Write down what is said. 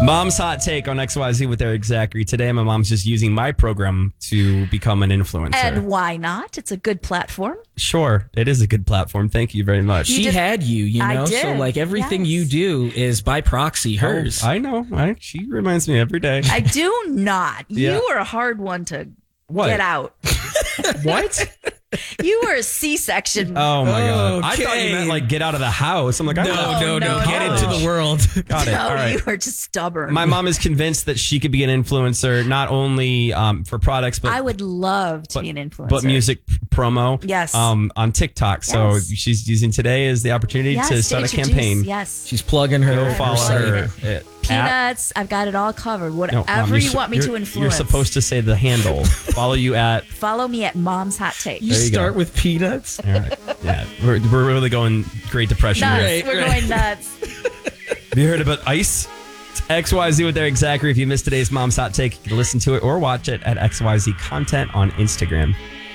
Mom's hot take on XYZ with Eric Zachary. Today, my mom's just using my program to become an influencer. And why not? It's a good platform. Sure, it is a good platform. Thank you very much. She had you I know? did. So, like, everything you do is by proxy hers. I know. She reminds me every day. I do not. Yeah. You were a hard one to What? get out. What? You were a C-section. Oh my God. I thought Okay. you meant like get out of the house. I'm like, I No, no, Get no. into the world. Got it. No, All right. you were just stubborn. My mom is convinced that she could be an influencer, not only for products, but I would love to be an influencer. but music promo. Yes. On TikTok. So Yes. she's using today as the opportunity Yes, to start a introduce- campaign. Yes. She's plugging her. Go follow her. site. Peanuts. I've got it all covered. Whatever Mom, you want me to influence. You're supposed to say the handle. Follow you at. Follow me at Mom's Hot Take. You There you start go. with peanuts. All right. Yeah, we're really going Great Depression Nuts. here. We're going nuts. Have you heard about ice? It's XYZ with Eric Zachary. If you missed today's Mom's Hot Take, you can listen to it or watch it at XYZ Content on Instagram.